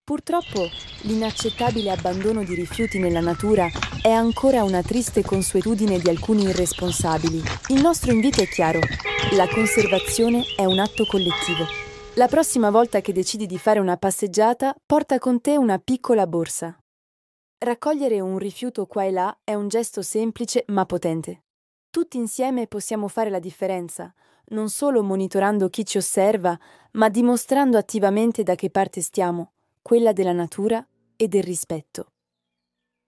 Purtroppo, l'inaccettabile abbandono di rifiuti nella natura è ancora una triste consuetudine di alcuni irresponsabili. Il nostro invito è chiaro: la conservazione è un atto collettivo. La prossima volta che decidi di fare una passeggiata, porta con te una piccola borsa. Raccogliere un rifiuto qua e là è un gesto semplice ma potente. Tutti insieme possiamo fare la differenza, non solo monitorando chi ci osserva, ma dimostrando attivamente da che parte stiamo, quella della natura e del rispetto.